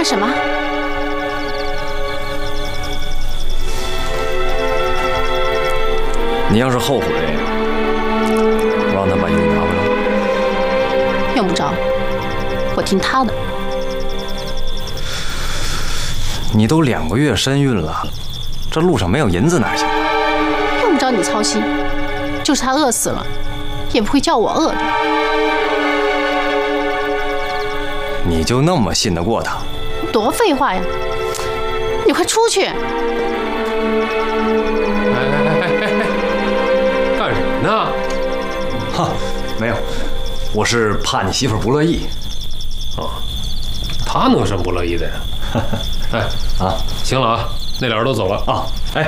什么？ 你要是后悔，我让他把衣服拿回来。 用不着，我听他的。 你都2个月身孕了，这路上没有银子哪行啊？ 用不着你操心，就是他饿死了，也不会叫我饿的。 你就那么信得过他？ 多废话呀！你快出去！ 哎，干什么呢？ 哈，没有，我是怕你媳妇不乐意。 哦，他能什么不乐意的呀？哎啊，行了啊，那俩人都走了啊。哎，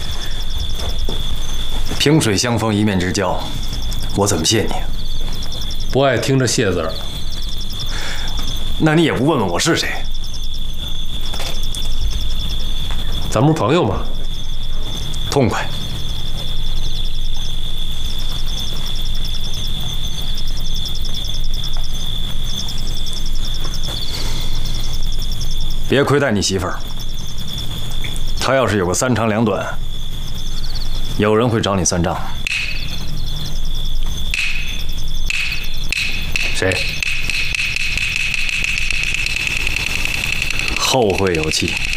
萍水相逢一面之交，我怎么谢你？ 不爱听这谢字儿。 那你也不问问我是谁？ 咱们不是朋友吗？ 痛快。别亏待你媳妇儿，她要是有个3长2短，有人会找你算账。 谁？ 后会有期。